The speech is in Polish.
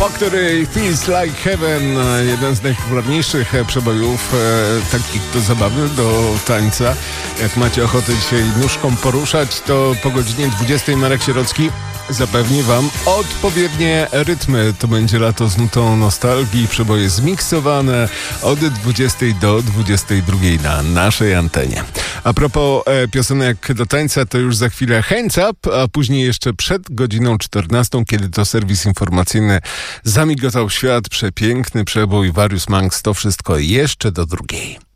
Który Feels Like Heaven, jeden z najpopularniejszych przebojów, takich do zabawy, do tańca. Jak macie ochotę dzisiaj nóżką poruszać, to po godzinie 20 Marek Sierocki zapewni wam odpowiednie rytmy. To będzie lato z nutą nostalgii, przeboje zmiksowane od 20 do 22 na naszej antenie. A propos piosenek do tańca, to już za chwilę Hands Up, a później jeszcze przed godziną 14, kiedy to serwis informacyjny zamigotał świat, przepiękny przebój Various Monks, to wszystko jeszcze do drugiej.